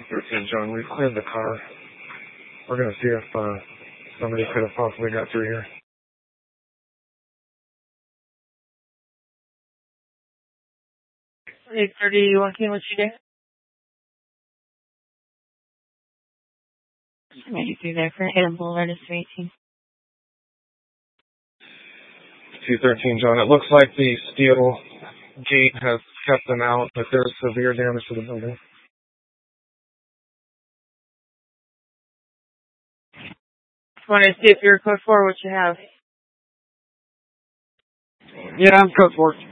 213, John. We've cleared the car. We're going to see if somebody could have possibly got through here. 8:30, Joaquin, what's your day? Made it through there for Hayden Boulevard is 318. 213, John. It looks like the steel gate has kept them out, but there's severe damage to the building. Just wanted to see if you're code 4, what you have. Yeah, I'm code 4.